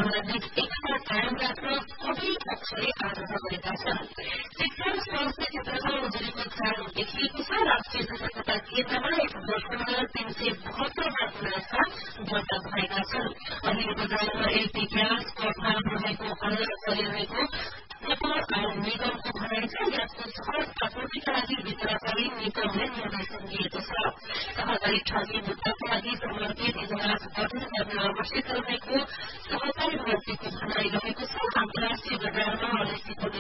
सम्बन्धित एकता कायम राख्न सबै पक्षले आग्रह गरेका छन्। शिक्षा र स्वास्थ्य क्षेत्रमा उजुरीको चाल देखिएको छ। राष्ट्रिय सतर्कता केन्द्रमा 1.372 लाख गुनासा दर्ता भएका छन्। अहिले बजारमा एलपी ग्यास करमा रहेको हल्ला चलिरहेको नेपाल आयल निगमको भनाइ छ। यसको सहज आपूर्तिका लागि वितरकलाई निगमले निर्देशन दिएको छ। सहकारी ठगी मुद्दाका लागि समर्पित इजलास गठन गर्न आवश्यक रहेको सहज